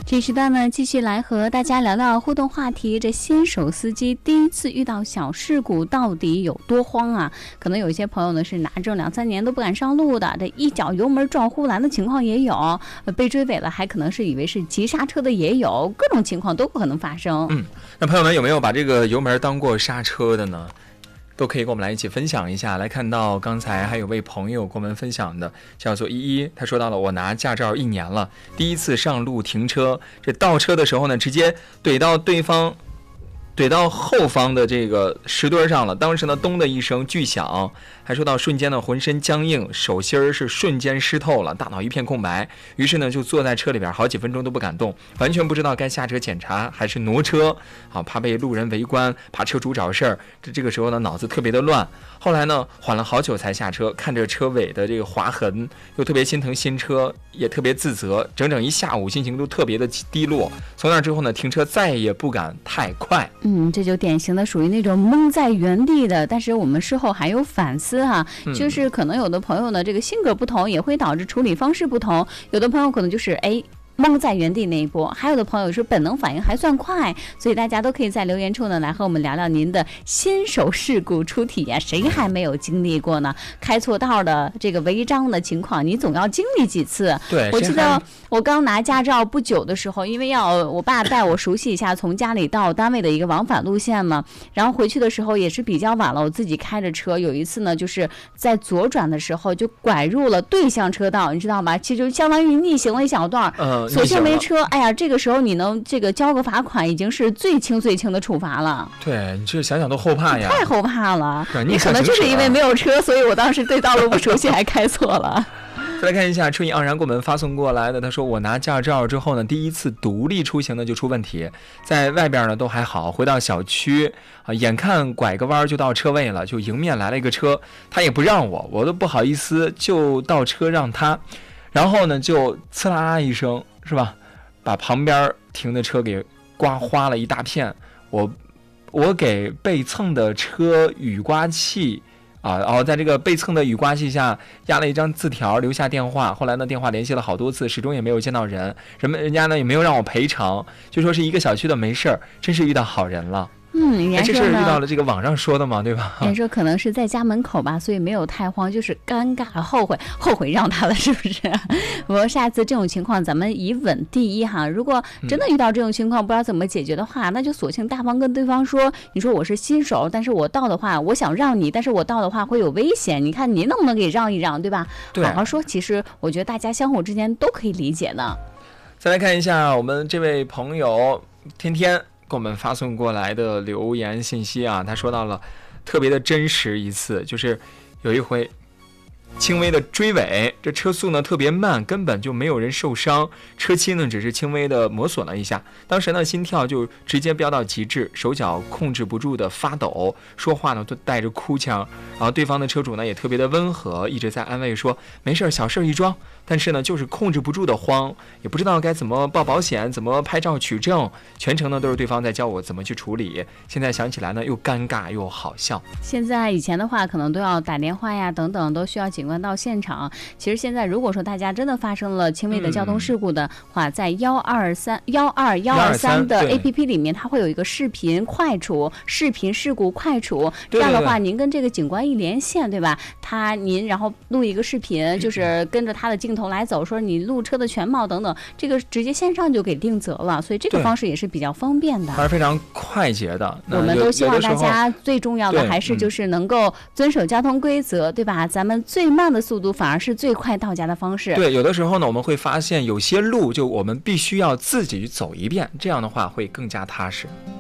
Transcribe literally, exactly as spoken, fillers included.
这时段呢，继续来和大家聊聊互动话题。这新手司机第一次遇到小事故，到底有多慌啊？可能有一些朋友呢是拿证两三年都不敢上路的，这一脚油门撞护栏的情况也有，被追尾了还可能是以为是急刹车的也有，各种情况都可能发生。 嗯，那朋友们有没有把这个油门当过刹车的呢？都可以跟我们来一起分享一下。来看到刚才还有位朋友跟我们分享的，叫做依依，他说到了我拿驾照一年了，第一次上路停车，这倒车的时候呢，直接怼到对方怼到后方的这个石墩上了，当时呢咚的一声巨响，还说到瞬间呢浑身僵硬，手心儿是瞬间湿透了，大脑一片空白，于是呢就坐在车里边好几分钟都不敢动，完全不知道该下车检查还是挪车啊，怕被路人围观，怕车主找事儿，这这个时候呢脑子特别的乱。后来呢缓了好久才下车，看着车尾的这个划痕，又特别心疼新车，也特别自责，整整一下午心情都特别的低落。从那之后呢，停车再也不敢太快。 嗯，这就典型的属于那种懵在原地的，但是我们事后还有反思哈、嗯，就是可能有的朋友呢，这个性格不同，也会导致处理方式不同。有的朋友可能就是哎。懵在原地那一波，还有的朋友是本能反应还算快，所以大家都可以在留言处呢来和我们聊聊您的新手事故初体验，谁还没有经历过呢？开错道的这个违章的情况，你总要经历几次。 对， 我记得我刚拿驾照不久的时候，因为要我爸带我熟悉一下从家里到单位的一个往返路线嘛，然后回去的时候也是比较晚了，我自己开着车，有一次呢就是在左转的时候就拐入了对向车道，你知道吗？其实就相当于逆行了一小段。 嗯。 索性没车，哎呀，这个时候你能这个交个罚款，已经是最轻最轻的处罚了。 对，你这想想都后怕呀， 太后怕了。 你可能就是因为没有车，所以我当时对道路不熟悉，还开错了。 再来看一下春意盎然给我们发送过来的，他说我拿驾照之后呢，第一次独立出行呢就出问题，在外边呢都还好，回到小区啊，眼看拐个弯就到车位了，就迎面来了一个车，他也不让我，我都不好意思就倒车让他，然后呢就呲啦啦一声。是吧？把旁边停的车给刮花了一大片。我我给被蹭的车雨刮器啊，然后在这个被蹭的雨刮器下压了一张字条，留下电话。后来呢，电话联系了好多次，始终也没有见到人。人们人家呢也没有让我赔偿，就说是一个小区的没事儿，真是遇到好人了。 嗯，人家说呢， 这事遇到了这个网上说的嘛，对吧？ 人家说可能是在家门口吧，所以没有太慌，就是尴尬、后悔、后悔让他了，是不是？不过下次这种情况，咱们以稳第一哈。如果真的遇到这种情况，不知道怎么解决的话，嗯、那就索性大方跟对方说：“你说我是新手，但是我到的话，我想让你，但是我到的话会有危险，你看您能不能给让一让，对吧？”对，好好说。其实我觉得大家相互之间都可以理解的。 再来看一下我们这位朋友天天给我们发送过来的留言信息啊，他说到了特别的真实一次，就是有一回轻微的追尾，这车速呢特别慢，根本就没有人受伤，车漆呢只是轻微的磨损了一下，当时呢心跳就直接飙到极致，手脚控制不住的发抖，说话呢都带着哭腔，然后对方的车主呢也特别的温和，一直在安慰说没事，小事一桩，但是呢就是控制不住的慌，也不知道该怎么报保险，怎么拍照取证，全程呢都是对方在教我怎么去处理，现在想起来呢又尴尬又好笑。 现在以前的话可能都要打电话呀等等，都需要警官到现场。其实现在如果说大家真的发生了轻微的交通事故的话，嗯、在幺二三幺二幺二三的 A P P 里面，它会有一个视频快处、视频事故快处。这样的话，您跟这个警官一连线，对吧？他您然后录一个视频，就是跟着他的镜头来走，说你路车的全貌等等，这个直接线上就给定责了。所以这个方式也是比较方便的， 还是非常快捷的。 我们都希望大家最重要的还是就是能够遵守交通规则，对吧？咱们最慢的速度反而是最快到家的方式。 对，有的时候呢，我们会发现有些路就我们必须要自己去走一遍，这样的话会更加踏实。